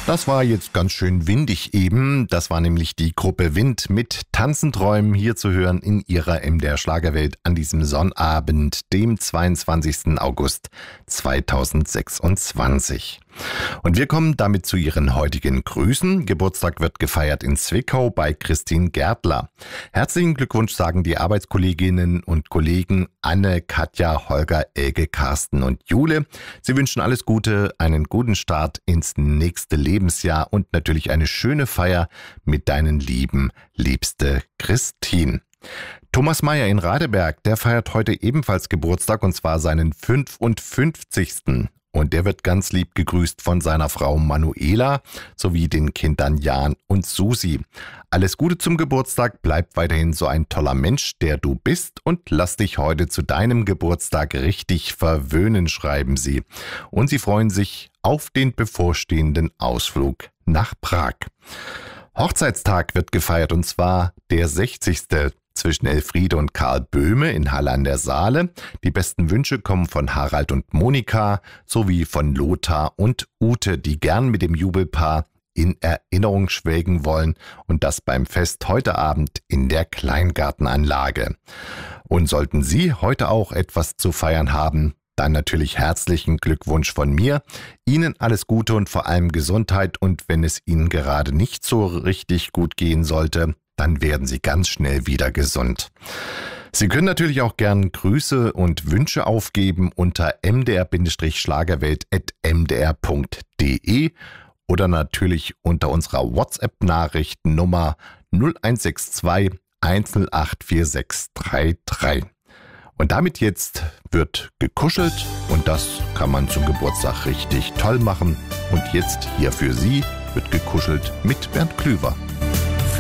Das war jetzt ganz schön windig eben. Das war nämlich die Gruppe Wind mit Tanzen träumen, hier zu hören in ihrer MDR Schlagerwelt an diesem Sonnabend, dem 22. August 2026. Und wir kommen damit zu ihren heutigen Grüßen. Geburtstag wird gefeiert in Zwickau bei Christine Gärtler. Herzlichen Glückwunsch sagen die Arbeitskolleginnen und Kollegen Anne, Katja, Holger, Elke, Carsten und Jule. Sie wünschen alles Gute, einen guten Start ins nächste Lebensjahr und natürlich eine schöne Feier mit deinen Lieben, liebste Christine. Thomas Meyer in Radeberg, der feiert heute ebenfalls Geburtstag und zwar seinen 55. Und der wird ganz lieb gegrüßt von seiner Frau Manuela sowie den Kindern Jan und Susi. Alles Gute zum Geburtstag, bleib weiterhin so ein toller Mensch, der du bist und lass dich heute zu deinem Geburtstag richtig verwöhnen, schreiben sie. Und sie freuen sich auf den bevorstehenden Ausflug nach Prag. Hochzeitstag wird gefeiert und zwar der 60. zwischen Elfriede und Karl Böhme in Halle an der Saale. Die besten Wünsche kommen von Harald und Monika sowie von Lothar und Ute, die gern mit dem Jubelpaar in Erinnerung schwelgen wollen und das beim Fest heute Abend in der Kleingartenanlage. Und sollten Sie heute auch etwas zu feiern haben, dann natürlich herzlichen Glückwunsch von mir. Ihnen alles Gute und vor allem Gesundheit und wenn es Ihnen gerade nicht so richtig gut gehen sollte, dann werden Sie ganz schnell wieder gesund. Sie können natürlich auch gern Grüße und Wünsche aufgeben unter mdr-schlagerwelt@mdr.de oder natürlich unter unserer WhatsApp-Nachrichtennummer 0162 1084633. Und damit jetzt wird gekuschelt und das kann man zum Geburtstag richtig toll machen. Und jetzt hier für Sie wird gekuschelt mit Bernd Klüver.